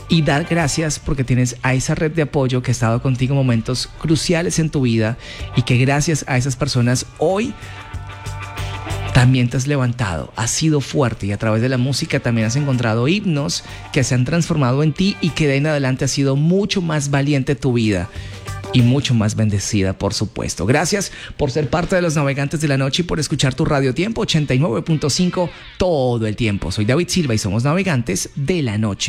y dar gracias porque tienes a esa red de apoyo que ha estado contigo en momentos cruciales en tu vida y que gracias a esas personas hoy también te has levantado, has sido fuerte y a través de la música también has encontrado himnos que se han transformado en ti y que de ahí en adelante ha sido mucho más valiente tu vida y mucho más bendecida, por supuesto. Gracias por ser parte de los Navegantes de la Noche y por escuchar tu Radio Tiempo 89.5 todo el tiempo. Soy David Silva y somos Navegantes de la Noche.